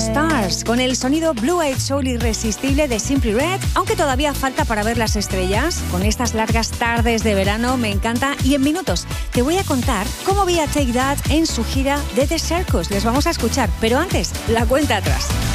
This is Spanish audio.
Stars, con el sonido Blue Eyed Soul irresistible de Simply Red, aunque todavía falta para ver las estrellas. Con estas largas tardes de verano me encanta, y en minutos te voy a contar cómo vi a Take That en su gira de The Circus. Les vamos a escuchar, pero antes, la cuenta atrás.